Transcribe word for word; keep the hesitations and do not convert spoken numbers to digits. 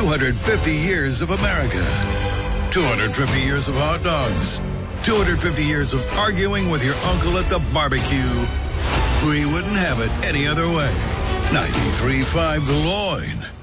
hundred fifty years of America. two hundred fifty years of hot dogs. two hundred fifty years of arguing with your uncle at the barbecue. We wouldn't have it any other way. ninety-three point five The Loin.